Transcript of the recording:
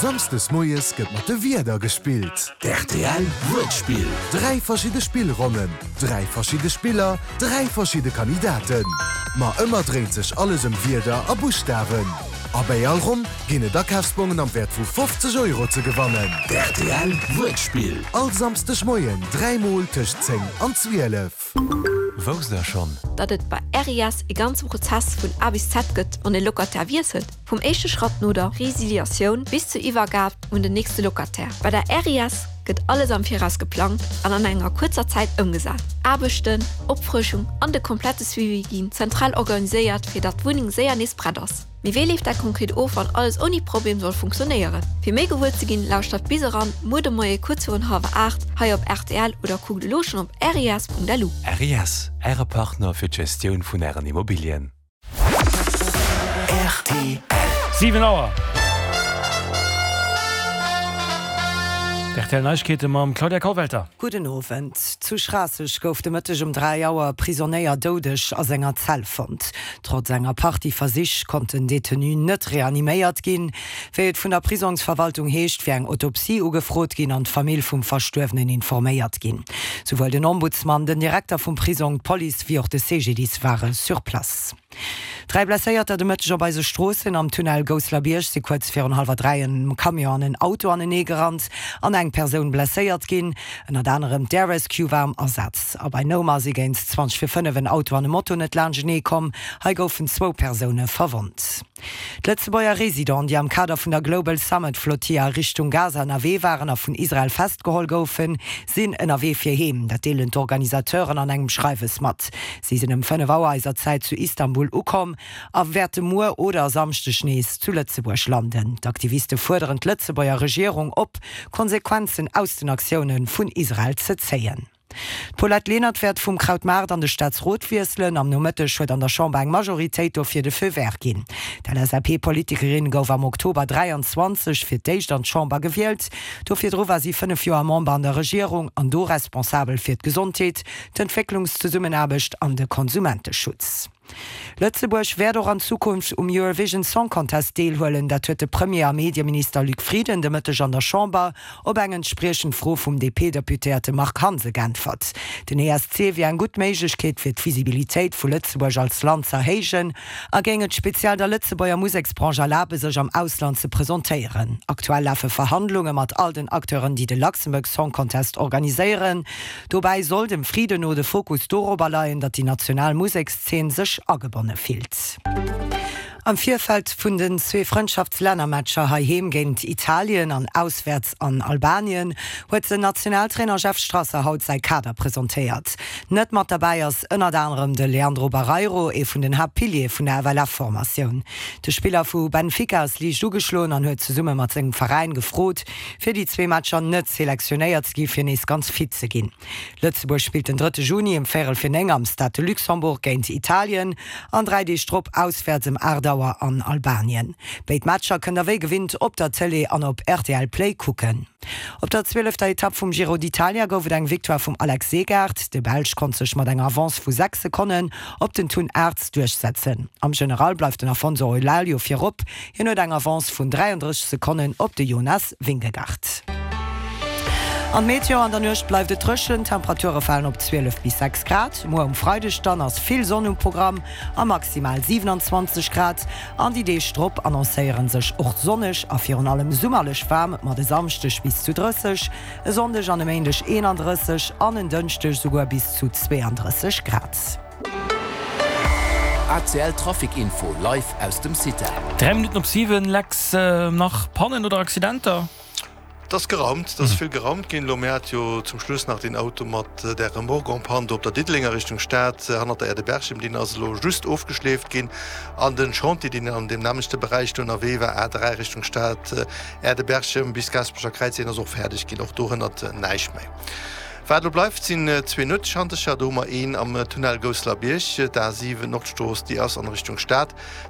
Samstes Moies gëtt mat de Wieder gespielt. RTL Wortspiel. 3 verschiedene Spielrunden, 3 verschiedene Spieler, 3 verschiedene Kandidaten. Ma immer dreht sich alles im Wieder a Buchstaben. Aber rum ginne Dackhaftspunen am Wert vu 50 € zu gewannen. RTL Wortspiel. All samstes Moien 3 Mal tisch 10 an 12. Wos da schon? Dat et bei Arias e ganz Prozess vun A bis Z gëtt an e Lokatär wieselt. Vom echte Schrottnoder Resiliation bis zu Iwergab und den nächste Lokatär. Bei der Arias gëtt alles am Viras geplant an enger kurzer Zeit umgesat. Abechten, Opfrischung an de komplette Swivigin zentral organisiert fir dat Wuning sehr nis Prados. Wie we lief der konkret of an alles ohne Problem soll funktionieren. Für mé gewur ze gin Lausstadt Biseran Mode moie Kurzun Hawe 8 ha op RTL oder Kugel loschen op Arias.lu. Arias, Äre Partner fir Gestion vun Ären Immobilien. RTL 7 Uhr. Der Neuigkeiten mam Claudia Kauwelter. Guten Abend. Zu Straßig gouf de Mëttech 3 Jauer Prisonnéier dodech as enger Zell fand. Trotz enger Party ver sich konnten Detenu net reaniméiert gin, wéet vun der Prisonsverwaltung heescht fir eng Autopsie ugefrot gin an d'Famill vum Verstuerwenen informéiert gin. Sowohl den Ombudsmann, den Direktor vum Prison Police wie auch de CGDs waren sur Place. 3 Blesséierter de Mëttcher bei se Strossen am Tunnel Goslar-Birch se kurz 4:30 Kamion an ein Auto an den Negerrand an eng Person blesséiert gin, en ad anderem der Rescue war am Ersatz. Aber bei Noma se géint 20:05 ein Auto an dem Motto net Landgenee kom, ha goufen 2 Personen verwundt. D'Letzebauer Resident, die am Kader vun der Global Summit Flotilla Richtung Gaza NRW waren a vun Israel festgehol goufen, sinn NRW fir heem, dat deelen d'Organisateuren an engem Schreiwes mat. Sie sind im 5 Auer eiser Zeit zu Istanbul ukom, a Werte Moor oder samchte Schnees zu Lützeburg landen. D'Aktivisten forderen d'Letzebauer Regierung op, Konsequenzen aus den Aktionen vun Israel ze zeien. Paulette Lehnert werd vum Krautmarkt an de Staatsrotwieselen am Nomëttech huet an der Chambre eng Majoritéit do fir de Feuwer gin. Der SAP-Politikerin gouf am Oktober 23 fir d'Eicht an Chambre gewählt, do fir drower sie 5 Joer Member an der Regierung an do responsabel fir d'Gesundheet, d'Entwicklungszusammenarbecht an de Konsumenteschutz. Lützeburg werde an Zukunft Eurovision Song Contest deelhuelen, dat huet de Premier Medienminister Luc Frieden de Mëttech an der Chambre op engen Sprechen froh vum DP-Deputierte Mark Hanse geantwort. Den ESC wie en gut Meigkeet fir d'Visibilitéit vu Lützeburg als Land zerhégen, ergänget speziell der Lützebauer Musiksbranche erlaube sech am Ausland ze präsentéieren. Aktuell laffe Verhandlungen mat all den Akteuren, die de Luxemburg Song Contest organiséieren. Dobei soll dem Frieden no de Fokus dorober leiien, dat die Nationalmusikszene sech agebonne fielt. Am Vierfeld vun den 2 Freundschaftslännermatscher haheem géint Italien an auswärts an Albanien huet de Nationaltrainer Jeff Strasser haut sei Kader präsentéiert. Net mat dabei ass ënner anderem de Leandro Barreiro e vun den Hauptpilier vun der Avella-Formatioun. De Spieler vu Benfica ass Li ugeschloen an huet ze Summe mat segem Verein gefrot, fir die 2 Matscher net selektionéiert gi fir nees ganz fit ze ginn. Lützeburg spielt den 3. Juni im Ferel fir eng am Stade Luxemburg géint Italien, an 3D Strupp auswärts im Ardauer an Albanien. Beit Matscher kën der wéi gewinnt op der Tele an op RTL Play kucken. Op der 12. Etapp vum Giro d'Italia goufet eng Viktor vum Alex Segert, de Belg kon sech mat eng Avance vu 6 Sekunden op den Thun Erz durchsetzen. Am General bleif den Afonso Eulalio fir op, hin huet eng Avance vun 33 Sekunden op de Jonas Wingegaard. An Meteo an der Nucht bleif de trschen, Temperature fallen op 12 bis 6 Grad. Mo um Freidech dann ass vill Sonne im Programm a maximal 27 Grad. An die D-Strupp annoncéieren sech och sonnech a fir an allem summerlech warm, mat de samstech bis zu 30, e sondech an emendech 31, an en dënchtech sogar bis zu 32 Grad. RTL Trafikinfo live aus dem City. 3 Minuten op 7 Lecks nach Pannen oder Accidenter? Das geraumt, das viel geraumt gehen Lomertio zum Schluss nach den Automat der Remorgon Pand op der Dittlinger Richtung Stadt han der Erdeberg im den also just aufgeschläft gehen an den Chanti, die an dem namenste Bereich NRW war R3 Richtung Stadt Erdebergschirm bis Gasperscher Kreuz so fertig gehen auch durch neich mehr. Weiter bleibt sind 2 Nutschantecher Doma 1 am Tunnel Goslar-Birch, da 7 Nordstoß die aus an Richtung Stadt.